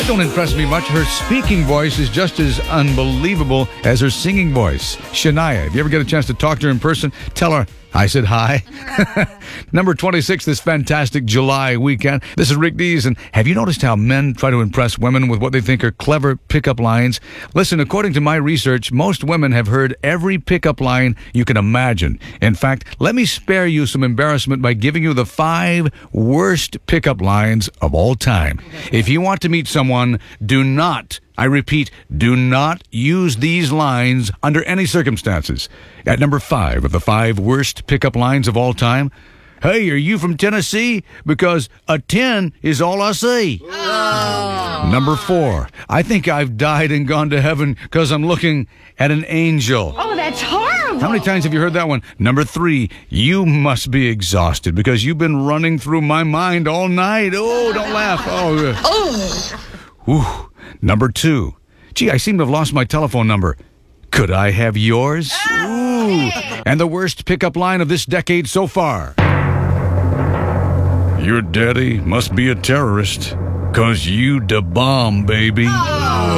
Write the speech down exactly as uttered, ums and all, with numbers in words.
That don't impress me much. Her speaking voice is just as unbelievable as her singing voice. Shania, if you ever get a chance to talk to her in person, tell her I said hi. Number twenty-six this fantastic July weekend. This is Rick Dees, and have you noticed how men try to impress women with what they think are clever pickup lines? Listen, according to my research, most women have heard every pickup line you can imagine. In fact, let me spare you some embarrassment by giving you the five worst pickup lines of all time. If you want to meet someone, do not I repeat, do not use these lines under any circumstances. At number five of the five worst pickup lines of all time, hey, are you from Tennessee? Because a ten is all I see. Oh. Number four, I think I've died and gone to heaven because I'm looking at an angel. Oh, that's horrible. How many times have you heard that one? Number three, you must be exhausted because you've been running through my mind all night. Oh, don't laugh. Oh. Oh. Whew. Number two, gee, I seem to have lost my telephone number. Could I have yours? Ooh. And the worst pickup line of this decade so far. Your daddy must be a terrorist, 'cause you da bomb, baby.